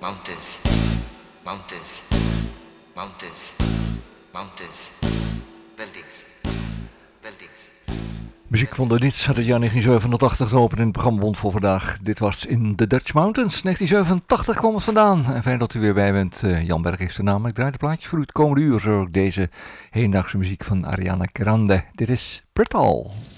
mountains, mountains, mountains, mountains, buildings, buildings. Muziek van de Niets uit het jaar 1987 geopend in het programma Bond voor vandaag. Dit was in The Dutch Mountains. 1987 kwam het vandaan. En fijn dat u weer bij bent. Jan Berg is de naam. Ik draai de plaatjes voor u het komende uur. Zo ook deze hedendaagse muziek van Ariana Grande. Dit is Brittle.